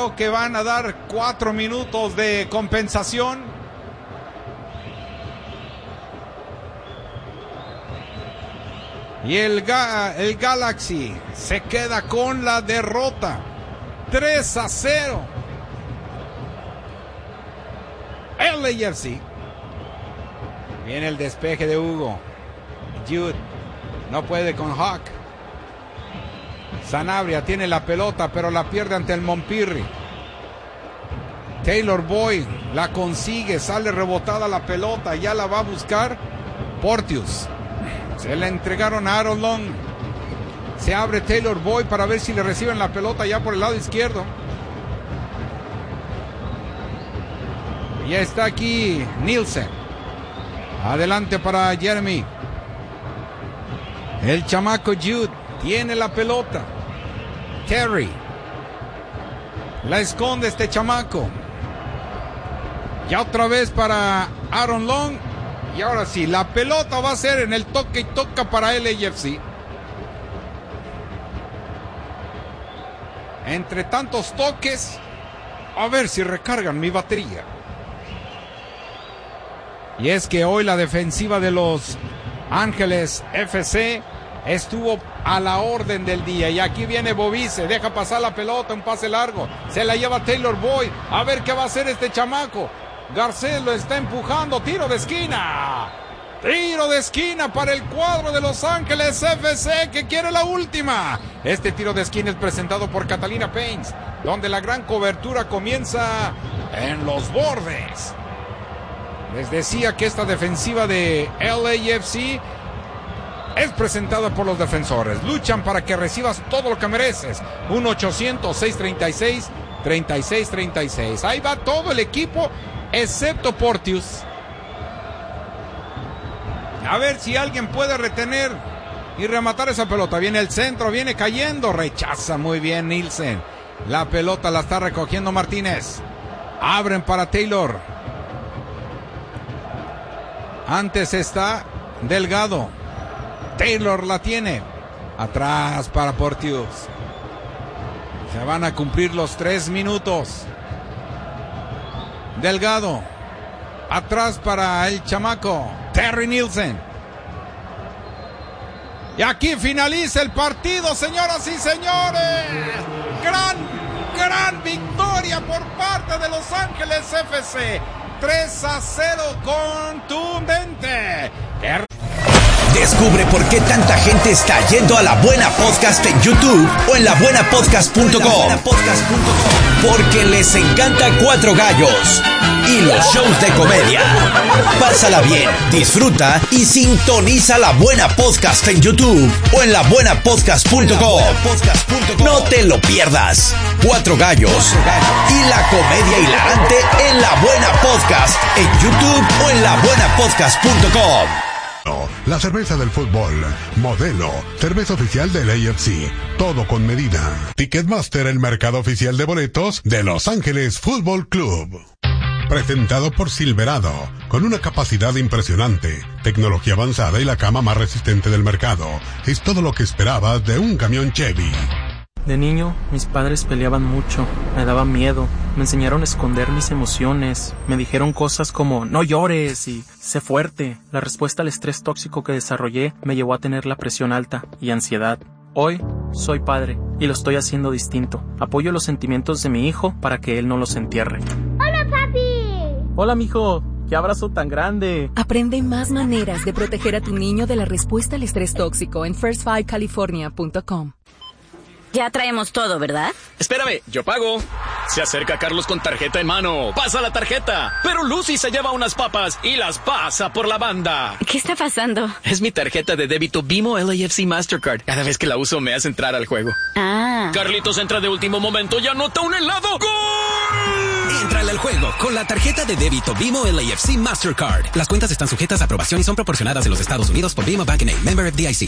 Creo que van a dar 4 minutos de compensación. Y el Galaxy se queda con la derrota. 3-0. LAFC. Viene el despeje de Hugo. Jude no puede con Hawk. Sanabria tiene la pelota, pero la pierde ante el Montpirri. Taylor Boyd la consigue, sale rebotada la pelota, ya la va a buscar Porteous. Se la entregaron a Aaron Long. Se abre Taylor Boyd para ver si le reciben la pelota ya por el lado izquierdo. Ya está aquí Nielsen. Adelante para Jeremy. El chamaco Jude tiene la pelota. Terry. La esconde este chamaco. Ya otra vez para Aaron Long. Y ahora sí, la pelota va a ser en el toque y toca para LAFC. Entre tantos toques, a ver si recargan mi batería. Y es que hoy la defensiva de Los Ángeles FC estuvo a la orden del día. Y aquí viene Bovice, deja pasar la pelota, un pase largo. Se la lleva Taylor Boyd. A ver qué va a hacer este chamaco. Garcés lo está empujando, tiro de esquina. Tiro de esquina para el cuadro de Los Ángeles FC que quiere la última. Este tiro de esquina es presentado por Catalina Paints, donde la gran cobertura comienza en los bordes. Les decía que esta defensiva de LAFC es presentada por los defensores. Luchan para que recibas todo lo que mereces. 1-800-636-3636. Ahí va todo el equipo, excepto Porteous. A ver si alguien puede retener y rematar esa pelota. Viene el centro, viene cayendo. Rechaza muy bien Nielsen. La pelota la está recogiendo Martínez. Abren para Taylor. Antes está Delgado. Taylor la tiene. Atrás para Porteous. Se van a cumplir los 3 minutos. Delgado. Atrás para el chamaco Terry Nielsen. Y aquí finaliza el partido, señoras y señores. Gran victoria por parte de Los Ángeles FC. 3-0 contundente. Descubre por qué tanta gente está yendo a La Buena Podcast en YouTube o en labuenapodcast.com. Porque les encanta Cuatro Gallos y los shows de comedia. Pásala bien, disfruta y sintoniza La Buena Podcast en YouTube o en labuenapodcast.com. No te lo pierdas. Cuatro Gallos y la comedia hilarante en La Buena Podcast en YouTube o en labuenapodcast.com. La cerveza del fútbol, Modelo, cerveza oficial del AFC, todo con medida. Ticketmaster, el mercado oficial de boletos de Los Ángeles Fútbol Club. Presentado por Silverado, con una capacidad impresionante, tecnología avanzada y la cama más resistente del mercado. Es todo lo que esperabas de un camión Chevy. De niño, mis padres peleaban mucho, me daban miedo, me enseñaron a esconder mis emociones, me dijeron cosas como no llores y sé fuerte. La respuesta al estrés tóxico que desarrollé me llevó a tener la presión alta y ansiedad. Hoy soy padre y lo estoy haciendo distinto. Apoyo los sentimientos de mi hijo para que él no los entierre. ¡Hola, papi! Hola, mijo. ¡Qué abrazo tan grande! Aprende más maneras de proteger a tu niño de la respuesta al estrés tóxico en first5california.com. Ya traemos todo, ¿verdad? Espérame, yo pago. Se acerca Carlos con tarjeta en mano. Pasa la tarjeta. Pero Lucy se lleva unas papas y las pasa por la banda. ¿Qué está pasando? Es mi tarjeta de débito BMO LAFC Mastercard. Cada vez que la uso me hace entrar al juego. Ah. Carlitos entra de último momento y anota un helado. ¡Gol! Entrale al juego con la tarjeta de débito BMO LAFC Mastercard. Las cuentas están sujetas a aprobación y son proporcionadas en los Estados Unidos por BMO Bank N.A., member FDIC.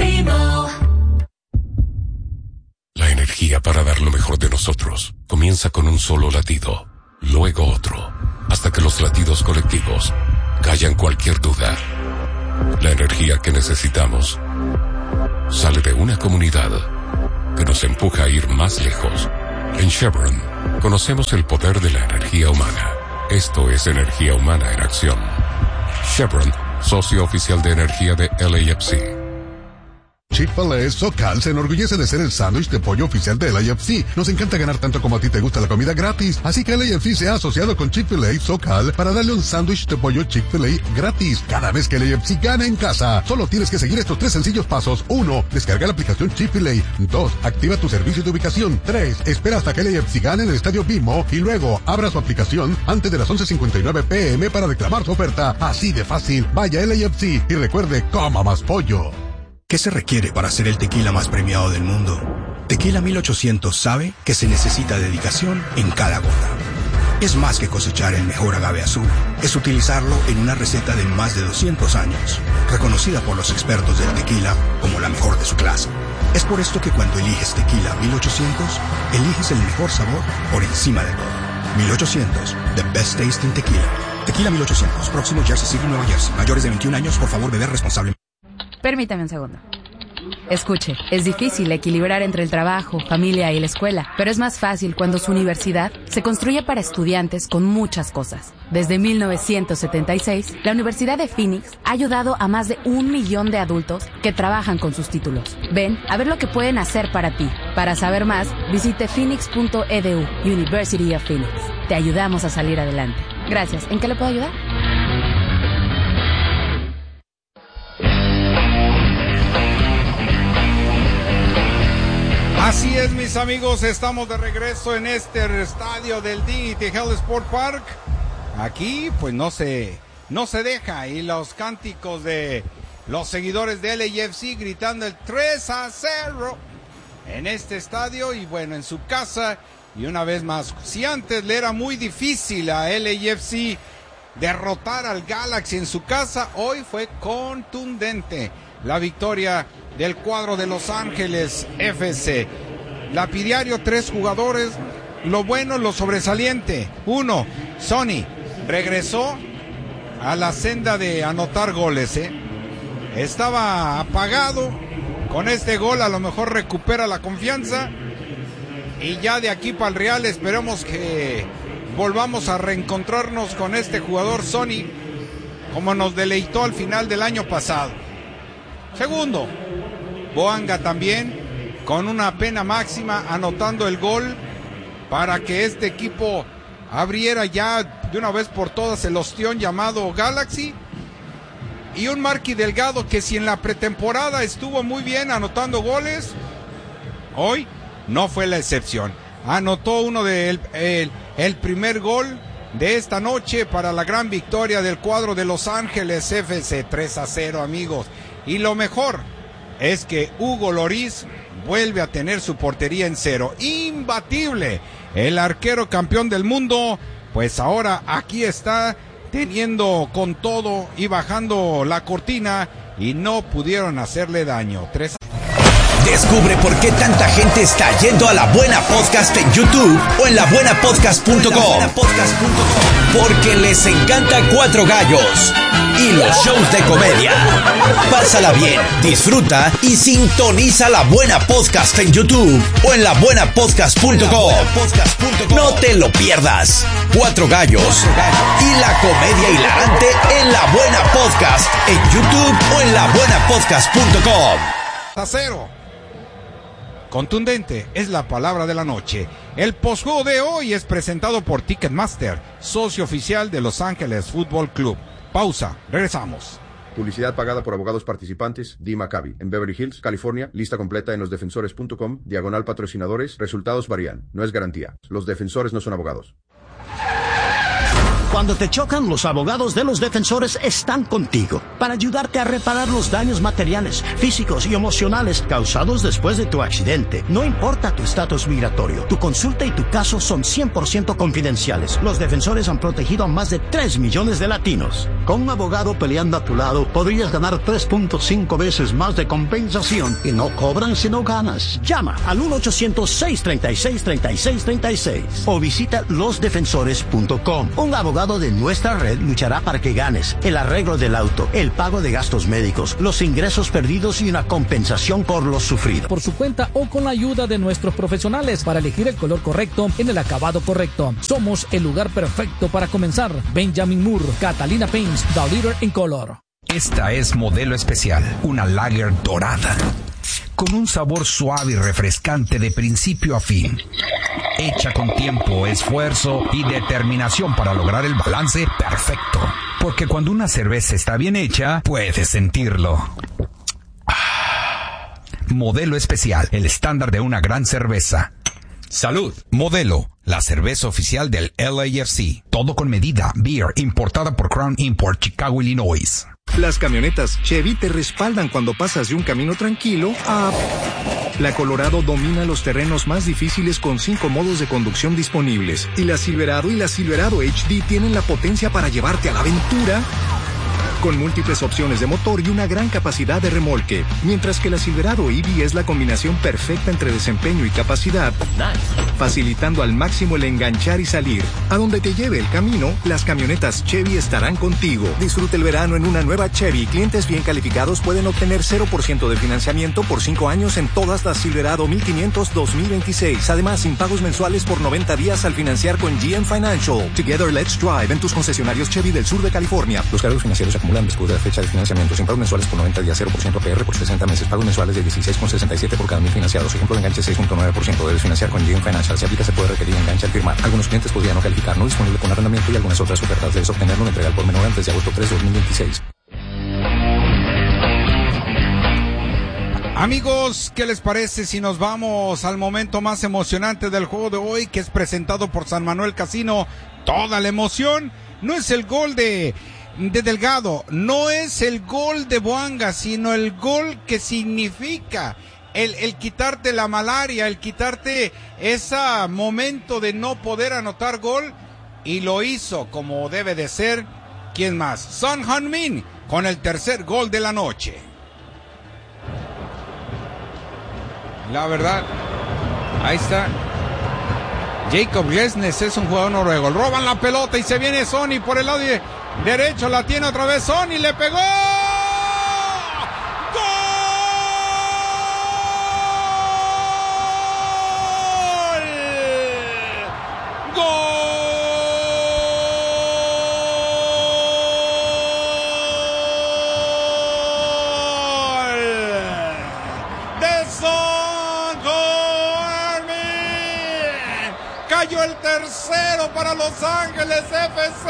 La energía para dar lo mejor de nosotros comienza con un solo latido, luego otro, hasta que los latidos colectivos callan cualquier duda. La energía que necesitamos sale de una comunidad que nos empuja a ir más lejos En Chevron, conocemos el poder de la energía humana. Esto es energía humana en acción. Chevron, socio oficial de energía de LAFC. Chick-fil-A SoCal se enorgullece de ser el sándwich de pollo oficial de LAFC. Nos encanta ganar tanto como a ti te gusta la comida gratis, así que LAFC se ha asociado con Chick-fil-A SoCal para darle un sándwich de pollo Chick-fil-A gratis cada vez que LAFC gana en casa. Solo tienes que seguir estos 3 sencillos pasos. 1. Descarga la aplicación Chick-fil-A. 2. Activa tu servicio de ubicación. 3. Espera hasta que LAFC gane en el Estadio BMO y luego abra su aplicación antes de las 11:59 p.m. para reclamar su oferta. Así de fácil. Vaya a LAFC y recuerde, coma más pollo. ¿Qué se requiere para ser el tequila más premiado del mundo? Tequila 1800 sabe que se necesita dedicación en cada gota. Es más que cosechar el mejor agave azul. Es utilizarlo en una receta de más de 200 años, reconocida por los expertos del tequila como la mejor de su clase. Es por esto que cuando eliges Tequila 1800, eliges el mejor sabor por encima de todo. 1800, the best tasting tequila. Tequila 1800, próximo Jersey City, Nueva Jersey. Mayores de 21 años, por favor, beber responsablemente. Permítame un segundo. Escuche, es difícil equilibrar entre el trabajo, familia y la escuela, pero es más fácil cuando su universidad se construye para estudiantes con muchas cosas. Desde 1976, la Universidad de Phoenix ha ayudado a más de 1 millón de adultos que trabajan con sus títulos. Ven a ver lo que pueden hacer para ti. Para saber más, visite phoenix.edu, University of Phoenix. Te ayudamos a salir adelante. Gracias. ¿En qué le puedo ayudar? Así es, mis amigos, estamos de regreso en este estadio del Dignity Health Sport Park. Aquí, pues no se deja, y los cánticos de los seguidores de LAFC gritando el 3-0 en este estadio y bueno, en su casa. Y una vez más, si antes le era muy difícil a LAFC derrotar al Galaxy en su casa, hoy fue contundente la victoria del cuadro de Los Ángeles FC. Lapidario, 3 jugadores, lo bueno, lo sobresaliente. 1, Sonny regresó a la senda de anotar goles, estaba apagado, con este gol a lo mejor recupera la confianza y ya de aquí para el Real esperemos que volvamos a reencontrarnos con este jugador Sonny como nos deleitó al final del año pasado. Segundo, Boanga también con una pena máxima anotando el gol para que este equipo abriera ya de una vez por todas el ostión llamado Galaxy. Y un Marky Delgado que si en la pretemporada estuvo muy bien anotando goles, hoy no fue la excepción. Anotó el primer gol de esta noche para la gran victoria del cuadro de Los Ángeles FC, 3-0, amigos. Y lo mejor es que Hugo Lloris vuelve a tener su portería en 0. Imbatible. El arquero campeón del mundo, pues ahora aquí está teniendo con todo y bajando la cortina y no pudieron hacerle daño. 3. Descubre por qué tanta gente está yendo a La Buena Podcast en YouTube o en labuenapodcast.com. Porque les encanta Cuatro Gallos y los shows de comedia. Pásala bien, disfruta y sintoniza La Buena Podcast en YouTube o en labuenapodcast.com. No te lo pierdas. Cuatro Gallos y la comedia hilarante en La Buena Podcast en YouTube o en labuenapodcast.com. 0. Contundente es la palabra de la noche. El postjuego de hoy es presentado por Ticketmaster, socio oficial de Los Ángeles Fútbol Club. Pausa, regresamos. Publicidad pagada por abogados participantes, D. Maccabi, en Beverly Hills, California. Lista completa en losdefensores.com, /patrocinadores. Resultados varían, no es garantía. Los defensores no son abogados. Cuando te chocan, los abogados de Los Defensores están contigo para ayudarte a reparar los daños materiales, físicos y emocionales causados después de tu accidente. No importa tu estatus migratorio, tu consulta y tu caso son 100% confidenciales. Los Defensores han protegido a más de 3 millones de latinos. Con un abogado peleando a tu lado, podrías ganar 3.5 veces más de compensación y no cobran si no ganas. Llama al 1-800-636-3636 o visita losdefensores.com. Un abogado lado de nuestra red luchará para que ganes el arreglo del auto, el pago de gastos médicos, los ingresos perdidos y una compensación por los sufridos. Por su cuenta o con la ayuda de nuestros profesionales para elegir el color correcto en el acabado correcto. Somos el lugar perfecto para comenzar. Benjamin Moore, Catalina Paints, the leader in color. Esta es Modelo Especial, una lager dorada, con un sabor suave y refrescante de principio a fin. Hecha con tiempo, esfuerzo y determinación para lograr el balance perfecto. Porque cuando una cerveza está bien hecha, puedes sentirlo. Modelo Especial, el estándar de una gran cerveza. Salud. Modelo, la cerveza oficial del LAFC. Todo con medida. Beer, importada por Crown Import, Chicago, Illinois. Las camionetas Chevy te respaldan cuando pasas de un camino tranquilo a... La Colorado domina los terrenos más difíciles con 5 modos de conducción disponibles. Y la Silverado y la Silverado HD tienen la potencia para llevarte a la aventura con múltiples opciones de motor y una gran capacidad de remolque. Mientras que la Silverado EV es la combinación perfecta entre desempeño y capacidad, facilitando al máximo el enganchar y salir. A donde te lleve el camino, las camionetas Chevy estarán contigo. Disfruta el verano en una nueva Chevy. Clientes bien calificados pueden obtener 0% de financiamiento por 5 años en todas las Silverado 1500 2026. Además, sin pagos mensuales por 90 días al financiar con GM Financial. Together Let's Drive en tus concesionarios Chevy del sur de California. Los cargos financieros acumulan después de la fecha de financiamiento. Sin pagos mensuales por 90 días, 0% APR por 60 meses. Pagos mensuales de 16,67 por cada 1000 financiados. Ejemplo de enganche 6.9%. Debes financiar con GM Financial. Si aplica, se puede requerir enganche al firmar. Algunos clientes podrían no calificar. No disponible con arrendamiento y algunas otras ofertas. Debes obtenerlo en entrega al por menor antes de agosto 3 de 2026. Amigos, ¿qué les parece si nos vamos al momento más emocionante del juego de hoy, que es presentado por San Manuel Casino? Toda la emoción no es el gol de Delgado, no es el gol de Boanga, sino el gol que significa el quitarte la malaria, el quitarte ese momento de no poder anotar gol, y lo hizo como debe de ser. ¿Quién más? Son Heung-min con el tercer gol de la noche. La verdad, ahí está. Jacob Glesnes es un jugador noruego. Roban la pelota y se viene Sonny por el lado derecho. La tiene otra vez Sonny, le pegó. ¡Gol! ¡Gol! Cayó el tercero para Los Ángeles FC.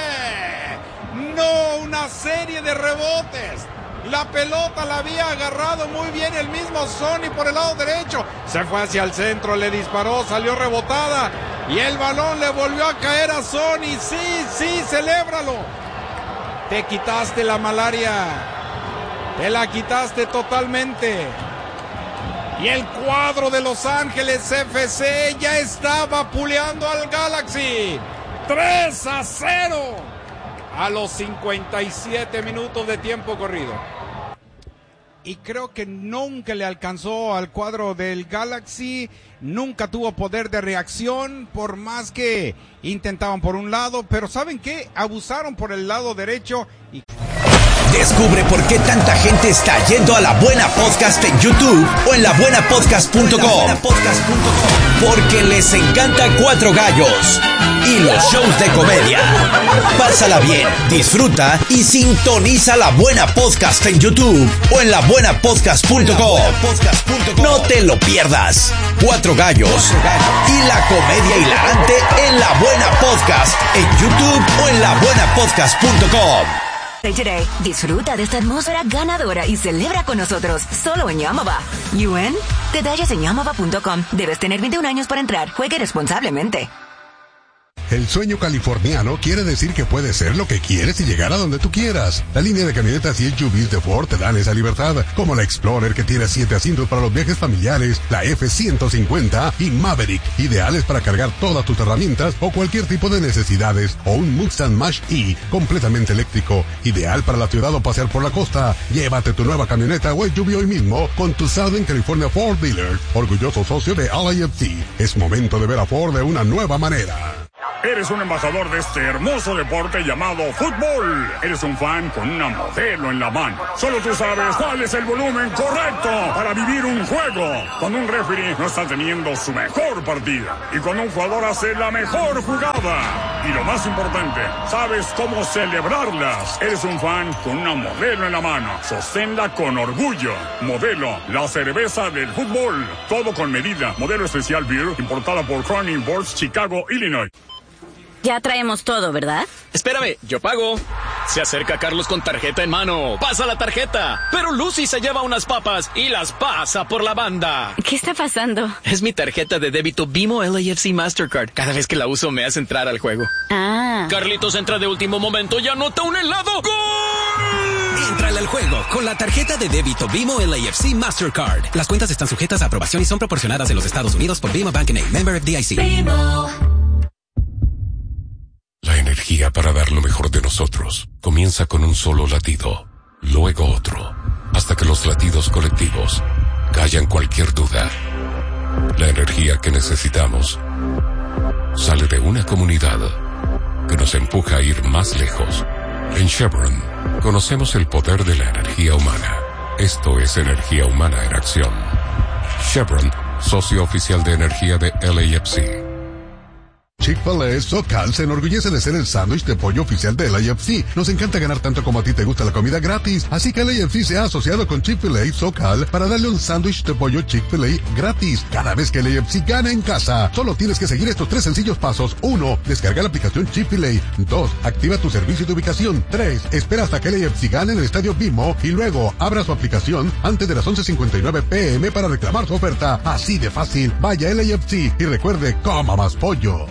No, una serie de rebotes. La pelota la había agarrado muy bien el mismo Sonny por el lado derecho. Se fue hacia el centro, le disparó, salió rebotada. Y el balón le volvió a caer a Sonny. Sí, celébralo. Te quitaste la malaria. Te la quitaste totalmente. Y el cuadro de Los Ángeles FC ya está vapuleando al Galaxy. 3-0 a los 57 minutos de tiempo corrido. Y creo que nunca le alcanzó al cuadro del Galaxy. Nunca tuvo poder de reacción, por más que intentaban por un lado. Pero ¿saben qué? Abusaron por el lado derecho y... Descubre por qué tanta gente está yendo a La Buena Podcast en YouTube o en labuenapodcast.com. Porque les encanta Cuatro Gallos y los shows de comedia. Pásala bien, disfruta y sintoniza La Buena Podcast en YouTube o en labuenapodcast.com. No te lo pierdas. Cuatro Gallos y la comedia hilarante en La Buena Podcast en YouTube o en labuenapodcast.com. Today, disfruta de esta atmósfera ganadora y celebra con nosotros solo en Yamava. ¿UN? Detalles en yamava.com. Debes tener 21 años para entrar. Juegue responsablemente. El sueño californiano quiere decir que puedes ser lo que quieres y llegar a donde tú quieras. La línea de camionetas y SUVs de Ford te dan esa libertad, como la Explorer, que tiene 7 asientos para los viajes familiares, la F-150 y Maverick, ideales para cargar todas tus herramientas o cualquier tipo de necesidades, o un Mustang Mach-E, completamente eléctrico, ideal para la ciudad o pasear por la costa. Llévate tu nueva camioneta o SUV hoy mismo con tu Southern California Ford Dealer, orgulloso socio de LAFC. Es momento de ver a Ford de una nueva manera. Eres un embajador de este hermoso deporte llamado fútbol. Eres un fan con una Modelo en la mano. Solo tú sabes cuál es el volumen correcto para vivir un juego. Cuando un referee no está teniendo su mejor partida. Y cuando un jugador hace la mejor jugada. Y lo más importante, sabes cómo celebrarlas. Eres un fan con una Modelo en la mano. Sosténla con orgullo. Modelo, la cerveza del fútbol. Todo con medida. Modelo Especial Beer, importada por Crown Imports, Chicago, Illinois. Ya traemos todo, ¿verdad? Espérame, yo pago. Se acerca Carlos con tarjeta en mano. Pasa la tarjeta. Pero Lucy se lleva unas papas y las pasa por la banda. ¿Qué está pasando? Es mi tarjeta de débito Bimo LAFC Mastercard. Cada vez que la uso me hace entrar al juego. Ah. Carlitos entra de último momento y anota un helado. ¡Gol! Entrale al juego con la tarjeta de débito Bimo LAFC Mastercard. Las cuentas están sujetas a aprobación y son proporcionadas en los Estados Unidos por Bimo Bank N.A., member FDIC. La energía para dar lo mejor de nosotros comienza con un solo latido, luego otro, hasta que los latidos colectivos callan cualquier duda. La energía que necesitamos sale de una comunidad que nos empuja a ir más lejos. En Chevron conocemos el poder de la energía humana. Esto es energía humana en acción. Chevron, socio oficial de energía de LAFC. Chick-fil-A SoCal se enorgullece de ser el sándwich de pollo oficial de LAFC. Nos encanta ganar tanto como a ti te gusta la comida gratis, así que LAFC se ha asociado con Chick-fil-A SoCal para darle un sándwich de pollo Chick-fil-A gratis cada vez que LAFC gana en casa. Solo tienes que seguir estos 3 sencillos pasos. 1. Descarga la aplicación Chick-fil-A. 2. Activa tu servicio de ubicación. 3. Espera hasta que LAFC gane en el estadio Bimo y luego abra su aplicación antes de las 11:59 p.m. para reclamar su oferta. Así de fácil. Vaya a LAFC y recuerde, coma más pollo.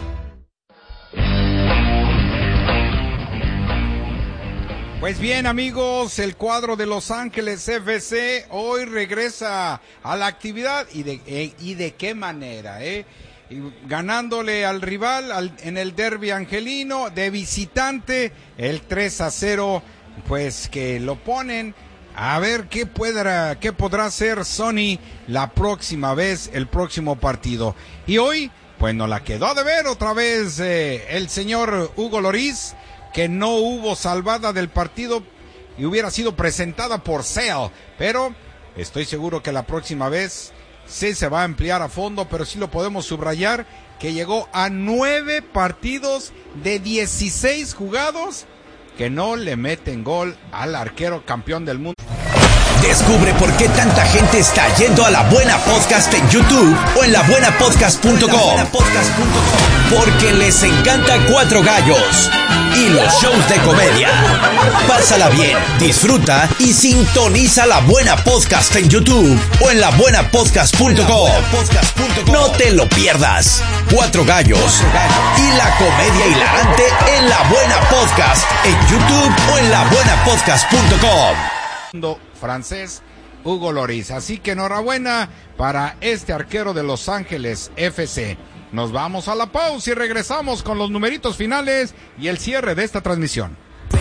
Pues bien, amigos, el cuadro de Los Ángeles FC hoy regresa a la actividad y de qué manera, ganándole al rival en el derbi angelino de visitante, el 3-0, pues que lo ponen a ver qué podrá hacer Sony la próxima vez, el próximo partido. Y hoy, pues nos la quedó de ver otra vez el señor Hugo Lloris, que no hubo salvada del partido y hubiera sido presentada por Sale, pero estoy seguro que la próxima vez sí se va a ampliar a fondo, pero sí lo podemos subrayar, que llegó a 9 partidos de 16 jugados que no le meten gol al arquero campeón del mundo. Descubre por qué tanta gente está yendo a La Buena Podcast en YouTube o en labuenapodcast.com. Porque les encanta Cuatro Gallos y los shows de comedia. Pásala bien, disfruta y sintoniza La Buena Podcast en YouTube o en labuenapodcast.com. No te lo pierdas. Cuatro Gallos y la comedia hilarante en La Buena Podcast en YouTube o en labuenapodcast.com. Francés Hugo Lloris, así que enhorabuena para este arquero de Los Ángeles FC. Nos vamos a la pausa y regresamos con los numeritos finales y el cierre de esta transmisión.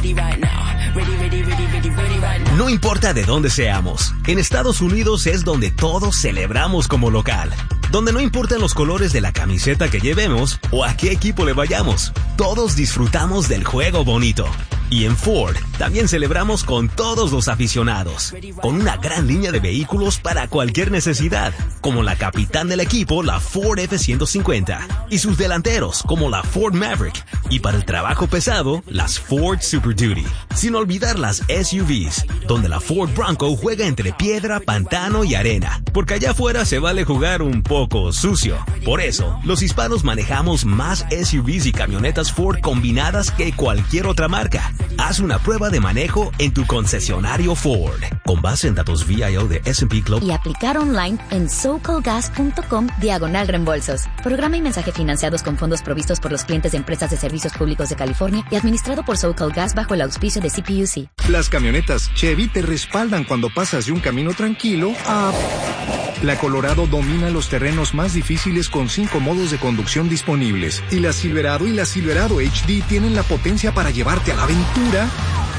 No importa de dónde seamos, en Estados Unidos es donde todos celebramos como local. Donde no importan los colores de la camiseta que llevemos o a qué equipo le vayamos, todos disfrutamos del juego bonito. Y en Ford también celebramos con todos los aficionados, con una gran línea de vehículos para cualquier necesidad, como la capitán del equipo, la Ford F-150, y sus delanteros, como la Ford Maverick, y para el trabajo pesado, las Ford Super Duty. Sin olvidar las SUVs, donde la Ford Bronco juega entre piedra, pantano y arena, porque allá afuera se vale jugar un poco sucio. Por eso, los hispanos manejamos más SUVs y camionetas Ford combinadas que cualquier otra marca. Haz una prueba de manejo en tu concesionario Ford, con base en datos VIO de S&P Global. Y aplicar online en SoCalGas.com/reembolsos. Programa y mensaje financiados con fondos provistos por los clientes de empresas de servicios públicos de California y administrado por SoCalGas bajo el auspicio de CPUC. Las camionetas Chevy te respaldan cuando pasas de un camino tranquilo a... La Colorado domina los terrenos más difíciles con 5 modos de conducción disponibles. Y la Silverado HD tienen la potencia para llevarte a la aventura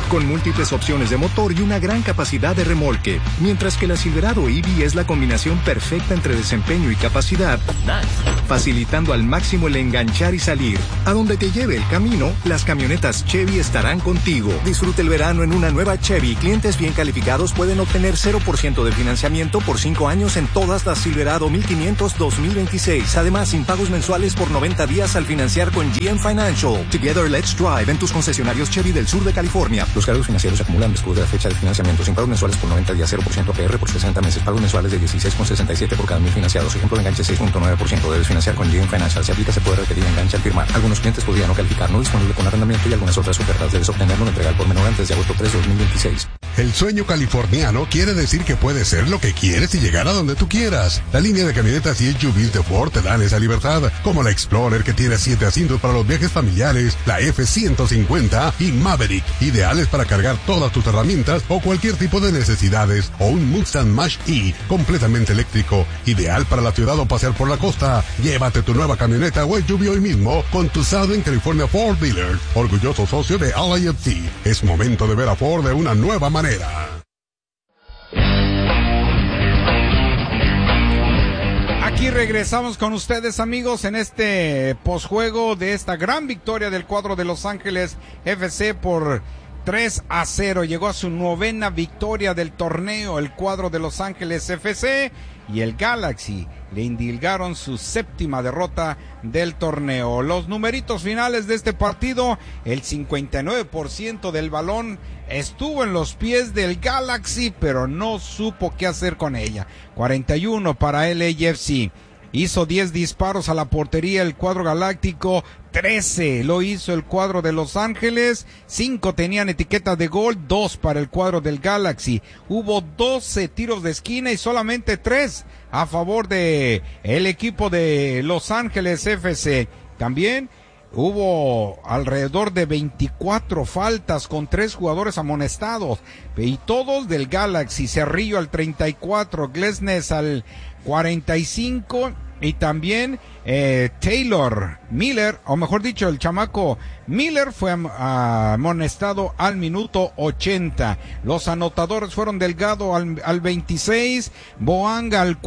con múltiples opciones de motor y una gran capacidad de remolque, mientras que la Silverado EV es la combinación perfecta entre desempeño y capacidad, facilitando al máximo el enganchar y salir. A donde te lleve el camino, las camionetas Chevy estarán contigo. Disfruta el verano en una nueva Chevy. Clientes bien calificados pueden obtener 0% de financiamiento por 5 años en todas las Silverado 1500 2026. Además, sin pagos mensuales por 90 días al financiar con GM Financial. Together, let's drive en tus concesionarios Chevy del sur de California. Los cargos financieros se acumulan después de la fecha de financiamiento. Sin pagos mensuales por 90 días, 0% APR por 60 meses. Pagos mensuales de 16,67 por cada 1000 financiados. Ejemplo de enganche 6.9%. Debes financiar con GM Financial. Si aplica, se puede requerir enganche al firmar. Algunos clientes podrían no calificar. No disponible con arrendamiento y algunas otras ofertas. Debes obtenerlo en entrega por menor antes de agosto 3 de 2026. El sueño californiano quiere decir que puedes ser lo que quieres y llegar a donde tú quieras. La línea de camionetas y SUVs de Ford te dan esa libertad, como la Explorer que tiene 7 asientos para los viajes familiares, la F-150 y Maverick, ideales para cargar todas tus herramientas o cualquier tipo de necesidades, o un Mustang Mach-E completamente eléctrico, ideal para la ciudad o pasear por la costa. Llévate tu nueva camioneta o SUV hoy mismo con tu Southern California Ford Dealer, orgulloso socio de LAFC. Es momento de ver a Ford de una nueva manera. Aquí regresamos con ustedes, amigos, en este posjuego de esta gran victoria del cuadro de Los Ángeles FC por 3-0. Llegó a su 9ª victoria del torneo el cuadro de Los Ángeles FC, y el Galaxy le indilgaron su 7ª derrota del torneo. Los numeritos finales de este partido: el 59% del balón estuvo en los pies del Galaxy, pero no supo qué hacer con ella. 41 para LAFC. Hizo 10 disparos a la portería el cuadro galáctico, 13 lo hizo el cuadro de Los Ángeles, 5 tenían etiqueta de gol, 2 para el cuadro del Galaxy. Hubo 12 tiros de esquina y solamente 3 a favor de el equipo de Los Ángeles FC. También hubo alrededor de 24 faltas con 3 jugadores amonestados, y todos del Galaxy. Cerrillo al 34, Glesnes al 45, y también Taylor Miller, o mejor dicho, el chamaco Miller fue amonestado al minuto 80. Los anotadores fueron Delgado al 26, Boanga al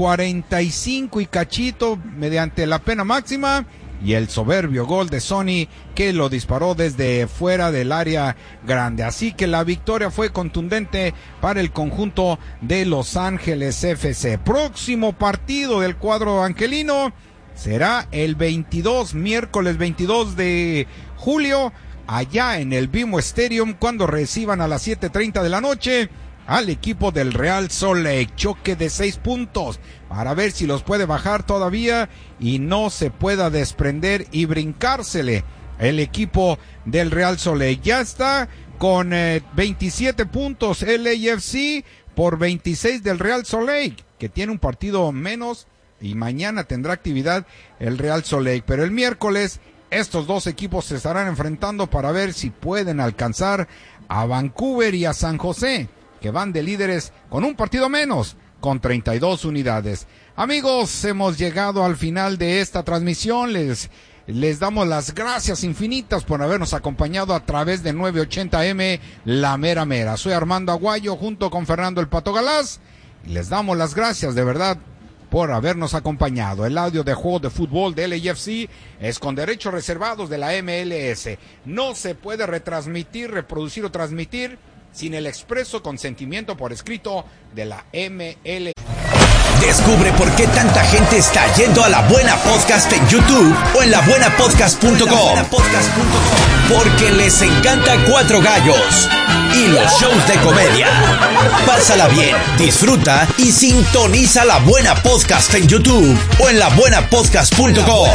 45 y cachito mediante la pena máxima, y el soberbio gol de Sony, que lo disparó desde fuera del área grande. Así que la victoria fue contundente para el conjunto de Los Ángeles FC. Próximo partido del cuadro angelino será el miércoles 22 de julio, allá en el BMO Stadium, cuando reciban a las 7:30 de la noche al equipo del Real Salt Lake. Choque de 6 puntos para ver si los puede bajar todavía y no se pueda desprender y brincársele el equipo del Real Salt Lake. Ya está con 27 puntos el LAFC por 26 del Real Salt Lake, que tiene un partido menos, y mañana tendrá actividad el Real Salt Lake. Pero el miércoles estos dos equipos se estarán enfrentando para ver si pueden alcanzar a Vancouver y a San José, que van de líderes con un partido menos, con 32 unidades. Amigos, hemos llegado al final de esta transmisión. Les damos las gracias infinitas por habernos acompañado a través de 980M La Mera Mera. Soy Armando Aguayo junto con Fernando El Pato Galás, y les damos las gracias de verdad por habernos acompañado. El audio de juego de fútbol de LAFC es con derechos reservados de la MLS. No se puede retransmitir, reproducir o transmitir sin el expreso consentimiento por escrito de la MLS. Descubre por qué tanta gente está yendo a La Buena Podcast en YouTube o en labuenapodcast.com. Porque les encanta Cuatro Gallos y los shows de comedia. Pásala bien, disfruta y sintoniza La Buena Podcast en YouTube o en labuenapodcast.com.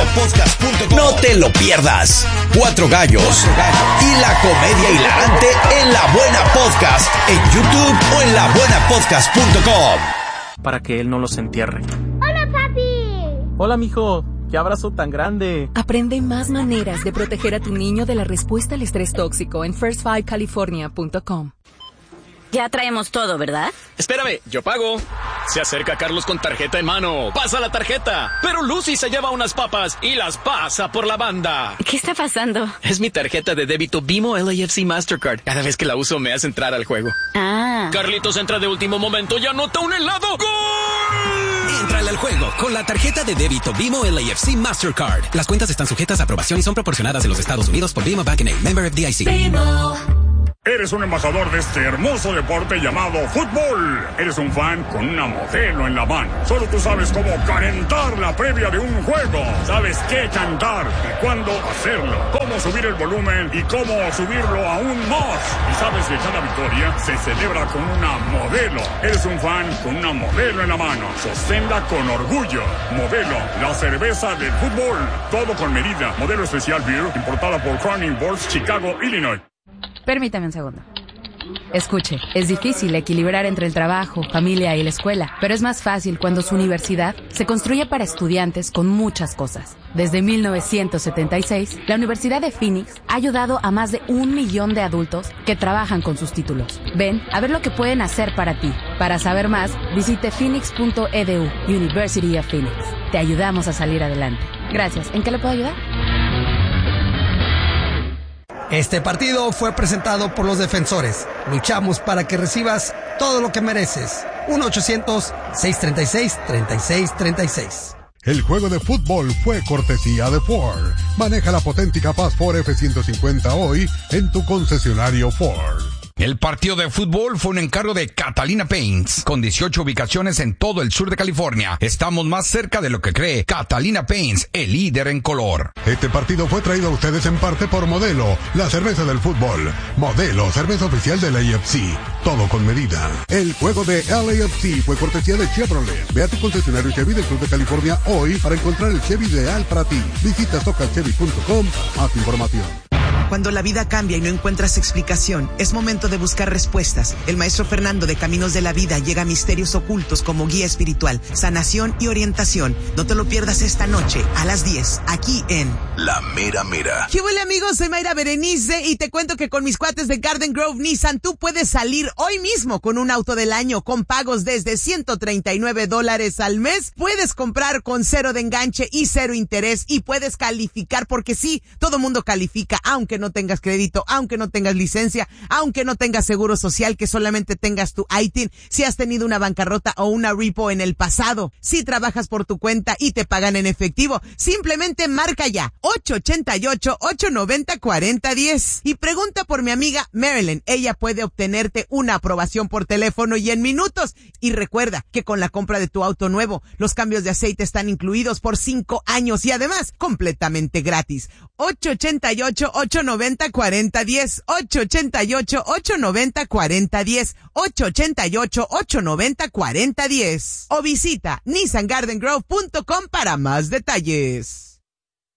No te lo pierdas. Cuatro Gallos y la comedia hilarante en La Buena Podcast en YouTube o en labuenapodcast.com. Para que él no los entierre. ¡Hola, papi! Hola, mijo. ¡Qué abrazo tan grande! Aprende más maneras de proteger a tu niño de la respuesta al estrés tóxico en first5california.com. Ya traemos todo, ¿verdad? Espérame, yo pago. Se acerca Carlos con tarjeta en mano. Pasa la tarjeta. Pero Lucy se lleva unas papas y las pasa por la banda. ¿Qué está pasando? Es mi tarjeta de débito BMO LAFC Mastercard. Cada vez que la uso me hace entrar al juego. Ah. Carlitos entra de último momento y anota un helado. ¡Gol! Entrale al juego con la tarjeta de débito BMO LAFC Mastercard. Las cuentas están sujetas a aprobación y son proporcionadas en los Estados Unidos por BMO Bank & Member FDIC. Eres un embajador de este hermoso deporte llamado fútbol. Eres un fan con una modelo en la mano. Solo tú sabes cómo calentar la previa de un juego. Sabes qué cantar y cuándo hacerlo. Cómo subir el volumen y cómo subirlo aún más. Y sabes que cada victoria se celebra con una modelo. Eres un fan con una modelo en la mano. Sosténla con orgullo. Modelo, la cerveza del fútbol. Todo con medida. Modelo especial beer importada por Corning Boards, Chicago, Illinois. Permítame un segundo. Escuche, es difícil equilibrar entre el trabajo, familia y la escuela, pero es más fácil cuando su universidad se construye para estudiantes con muchas cosas. Desde 1976, la Universidad de Phoenix ha ayudado a más de 1 millón de adultos que trabajan con sus títulos. Ven a ver lo que pueden hacer para ti. Para saber más, visite phoenix.edu, University of Phoenix. Te ayudamos a salir adelante. Gracias. ¿En qué le puedo ayudar? Este partido fue presentado por los defensores. Luchamos para que recibas todo lo que mereces. 1-800-636-3636. El juego de fútbol fue cortesía de Ford. Maneja la potente y capaz Ford F-150 hoy en tu concesionario Ford. El partido de fútbol fue un encargo de Catalina Paints, con 18 ubicaciones en todo el sur de California. Estamos más cerca de lo que cree. Catalina Paints, el líder en color. Este partido fue traído a ustedes en parte por Modelo, la cerveza del fútbol. Modelo, cerveza oficial del AFC. Todo con medida. El juego de LAFC fue cortesía de Chevrolet. Ve a tu concesionario Chevy del sur de California hoy para encontrar el Chevy ideal para ti. Visita socalchevy.com. Más información. Cuando la vida cambia y no encuentras explicación, es momento de buscar respuestas. El maestro Fernando de Caminos de la Vida llega a Misterios Ocultos como guía espiritual, sanación y orientación. No te lo pierdas esta noche a las 10, aquí en La Mera Mera. ¿Qué huele, amigos? Soy Mayra Berenice y te cuento que con mis cuates de Garden Grove Nissan tú puedes salir hoy mismo con un auto del año con pagos desde $139 al mes. Puedes comprar con 0 de enganche y 0 interés y puedes calificar, porque sí, todo mundo califica, aunque no tengas crédito, aunque no tengas licencia, aunque no tengas seguro social, que solamente tengas tu ITIN, si has tenido una bancarrota o una repo en el pasado, si trabajas por tu cuenta y te pagan en efectivo, simplemente marca ya 888-890-4010 y pregunta por mi amiga Marilyn. Ella puede obtenerte una aprobación por teléfono y en minutos. Y recuerda que con la compra de tu auto nuevo, los cambios de aceite están incluidos por 5 años y además completamente gratis. 888-890-4010, 888-890-4010, 888-890-4010 o visita nissangardengrove.com para más detalles.